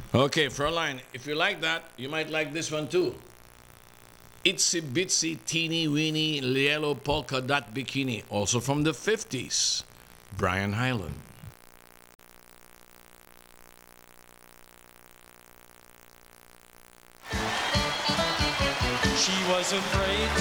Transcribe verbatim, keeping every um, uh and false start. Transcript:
Okay, Fraulein, if you like that, you might like this one too. Itsy Bitsy Teeny Weeny Yellow Polka Dot Bikini, also from the fifties. Brian Hyland. She was afraid